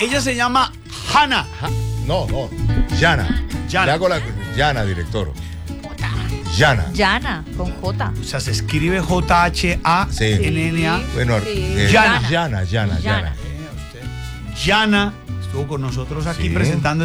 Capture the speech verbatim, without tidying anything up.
Ella se llama Hanna. Ja, no, no. Yana. Yana. Le hago la. Yana, director. Yana. Yana, con J. O sea, se escribe J H A N N A. Sí. Bueno, Sí. eh, Yana. Yana, Yana, Yana. Yana. Yana estuvo con nosotros aquí Sí. presentando